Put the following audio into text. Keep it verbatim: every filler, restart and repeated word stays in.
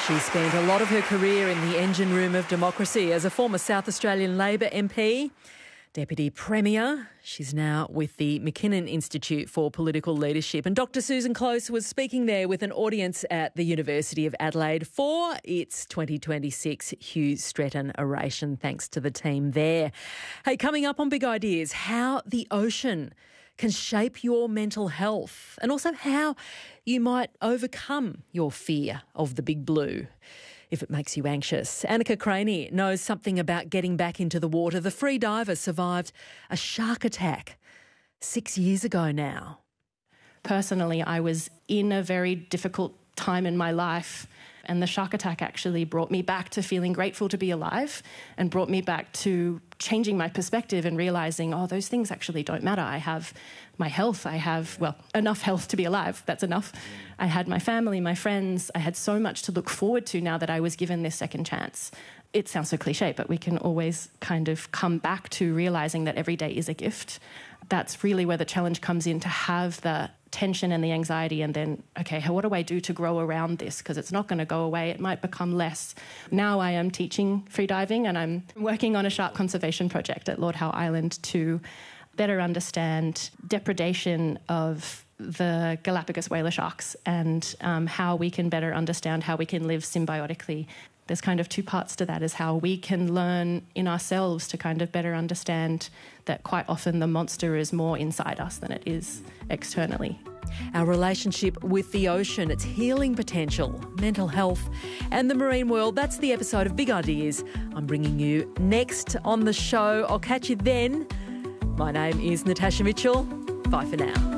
She spent a lot of her career in the engine room of democracy as a former South Australian Labor M P, Deputy Premier. She's now with the McKinnon Institute for Political Leadership. And Doctor Susan Close was speaking there with an audience at the University of Adelaide for its twenty twenty-six Hugh Stretton Oration. Thanks to the team there. Hey, coming up on Big Ideas, how the ocean can shape your mental health and also how you might overcome your fear of the big blue if it makes you anxious. Annika Craney knows something about getting back into the water. The free diver survived a shark attack six years ago now. Personally, I was in a very difficult time in my life, and the shark attack actually brought me back to feeling grateful to be alive and brought me back to changing my perspective and realising, oh, those things actually don't matter. I have my health. I have, well, enough health to be alive. That's enough. I had my family, my friends. I had so much to look forward to now that I was given this second chance. It sounds so cliche, but we can always kind of come back to realising that every day is a gift. That's really where the challenge comes in, to have the tension and the anxiety and then, okay, what do I do to grow around this? Because it's not going to go away. It might become less. Now I am teaching freediving and I'm working on a shark conservation project at Lord Howe Island to better understand depredation of the Galapagos whaler sharks and um, how we can better understand how we can live symbiotically. There's kind of two parts to that, is how we can learn in ourselves to kind of better understand that quite often the monster is more inside us than it is externally. Our relationship with the ocean, its healing potential, mental health and the marine world. That's the episode of Big Ideas I'm bringing you next on the show. I'll catch you then. My name is Natasha Mitchell. Bye for now.